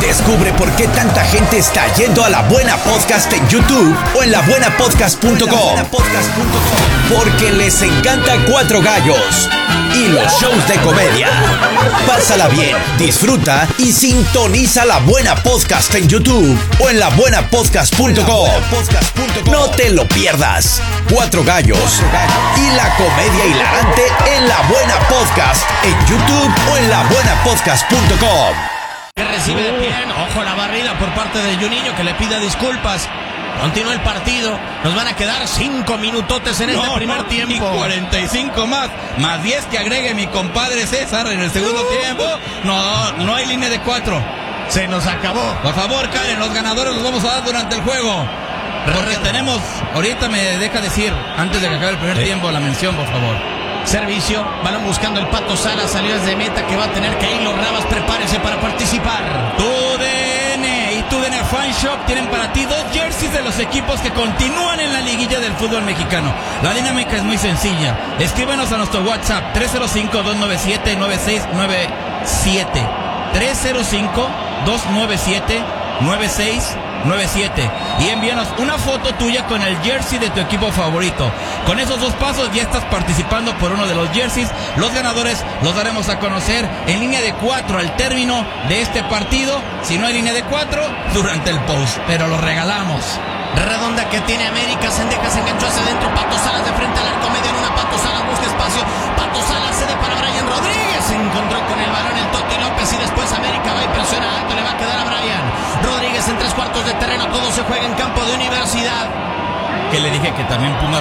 Descubre por qué tanta gente está yendo a La Buena Podcast en YouTube o en labuenapodcast.com. Porque les encanta Cuatro Gallos y los shows de comedia. Pásala bien, disfruta y sintoniza La Buena Podcast en YouTube o en labuenapodcast.com. No te lo pierdas. Cuatro Gallos y la comedia hilarante en La Buena Podcast en YouTube o en labuenapodcast.com. Que recibe de pie, ojo a la barrida por parte de Juninho, que le pide disculpas. Continúa el partido, nos van a quedar 5 minutotes en este primer tiempo. Y 45 más 10 que agregue mi compadre César en el segundo tiempo. No hay línea de 4. Se nos acabó. Por favor, Karen, los ganadores los vamos a dar durante el juego. Porque tenemos, ahorita me deja decir, antes de que acabe el primer tiempo, la mención, por favor. Servicio, balón buscando el Pato Salas, salidas de meta que va a tener Keylor Navas, prepárese para participar. TUDN y TUDN Fan Shop tienen para ti 2 jerseys de los equipos que continúan en la liguilla del fútbol mexicano. La dinámica es muy sencilla. Escríbanos a nuestro WhatsApp 305-297-9697. 305-297-9697 y envíanos una foto tuya con el jersey de tu equipo favorito. Con esos 2 pasos ya estás participando por uno de los jerseys. Los ganadores los daremos a conocer en línea de 4 al término de este partido. Si no hay línea de 4, durante el post, pero los regalamos. Redonda que tiene América, Sendejas se enganchó hacia adentro, Pato Salas de frente al arco, medio en una, Pato Salas busca espacio, Pato Salas cede para Brian Rodríguez, se encontró con el balón el Toti López y después América va y presiona alto, le va a quedar a Brian Rodríguez en 3/4 de terreno, todo se juega en campo de Universidad. Que le dije que también Pumas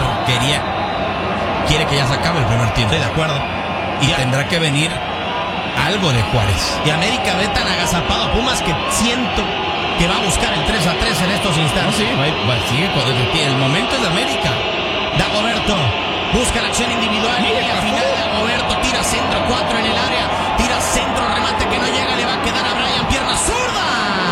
quiere que ya se acabe el primer tiempo. Estoy de acuerdo. Y tendrá que venir algo de Juárez. Y América ve tan agazapado a Pumas que siento que va a buscar el 3-3 en estos instantes. No, sí, sigue, el momento es de América. Dagoberto busca la acción individual y al final Dagoberto tira centro, 4 en el área, tira centro, remate que no llega, le va a quedar a Brian, pierna zurda,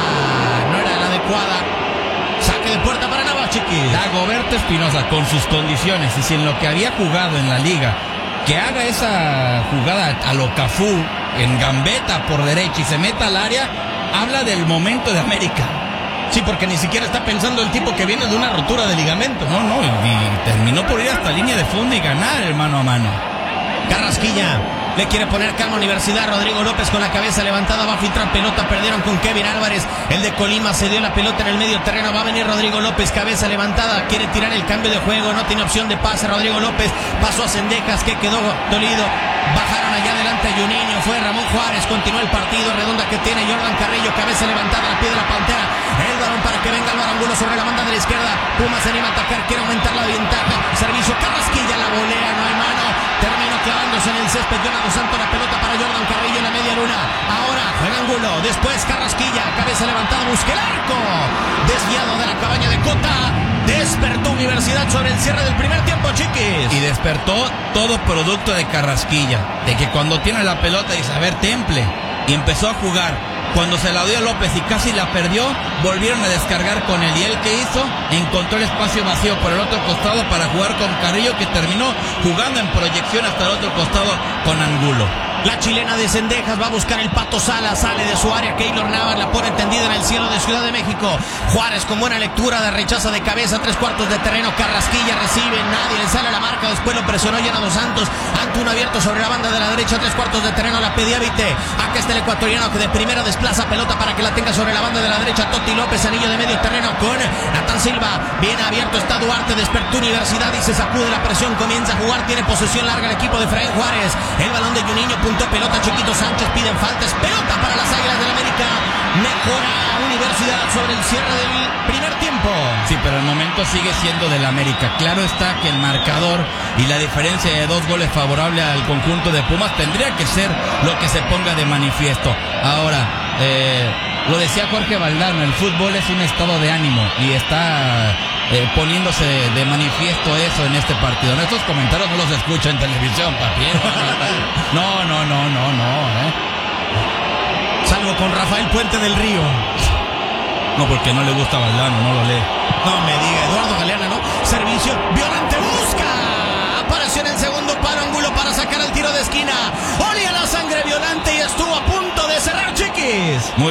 no era la adecuada, saque de puerta para Navas, chiquis. Dagoberto Espinosa con sus condiciones y sin lo que había jugado en la liga, que haga esa jugada a lo Cafú en gambeta por derecha y se meta al área, habla del momento de América. Sí, porque ni siquiera está pensando el tipo que viene de una rotura de ligamento. No, y terminó por ir hasta línea de fondo y ganar el mano a mano. Carrasquilla le quiere poner calma a Universidad. Rodrigo López con la cabeza levantada va a filtrar pelota. Perdieron con Kevin Álvarez. El de Colima se dio la pelota en el medio terreno. Va a venir Rodrigo López, cabeza levantada. Quiere tirar el cambio de juego. No tiene opción de pase. Rodrigo López pasó a Sendejas, que quedó dolido. Bajaron allá adelante a Juninho. Fue Ramón Juárez. Continuó el partido. Redonda que tiene Jordan Carrillo. Cabeza levantada al pie de la Pantera. El balón para que venga Álvaro Angulo sobre la banda de la izquierda. Pumas se anima a atacar. Quiere aumentar la ventaja. Servicio Carrasquilla. La volea. No hay mano. Terminó clavándose en el césped. Dos Santos, la pelota para Jordan Carrillo en la media luna. Ahora juega Angulo, después Carrasquilla, cabeza levantada, busca el arco. Desviado de la cabaña de Cota. Despertó Universidad sobre el cierre del primer tiempo, chiquis. Y despertó todo producto de Carrasquilla, de que cuando tiene la pelota dice, a ver, temple. Y empezó a jugar. Cuando se la dio a López y casi la perdió, volvieron a descargar con él. ¿Y él qué hizo? Encontró el espacio vacío por el otro costado para jugar con Carrillo, que terminó jugando en proyección hasta el otro costado con Angulo. La chilena de Sendejas va a buscar el Pato Salas, sale de su área, Keylor Navas la pone tendida en el cielo de Ciudad de México. Juárez con buena lectura de rechaza de cabeza, 3/4 de terreno, Carrasquilla recibe, nadie le sale a la marca, después lo presionó Yana dos Santos, Antún abierto sobre la banda de la derecha, 3/4 de terreno, la pedía Vite. Acá está el ecuatoriano que de primera desplaza pelota para que la tenga sobre la banda de la derecha, Toti López, anillo de medio terreno con Natán Silva, bien abierto está Duarte, despertó Universidad y se sacude la presión, comienza a jugar, tiene posesión larga el equipo de Efraín Juárez, el balón de Juninho, pelota, Chiquito Sánchez, piden faltas, pelota para las Águilas del América, mejora Universidad sobre el cierre del primer tiempo. Sí, pero el momento sigue siendo del América. Claro está que el marcador y la diferencia de 2 goles favorable al conjunto de Pumas tendría que ser lo que se ponga de manifiesto. Ahora, lo decía Jorge Valdano, el fútbol es un estado de ánimo y está poniéndose de manifiesto eso en este partido. Estos comentarios no los escucho en televisión, papi. No. Salvo con Rafael Puente del Río. No, porque no le gusta Valdano, no lo lee. No me diga, Eduardo Galeana, ¿no? Servicio, Violante busca. Apareció en el segundo palo, Angulo para sacar el tiro de esquina. Olía la sangre Violante y estuvo a punto de cerrar, chiquis. Muy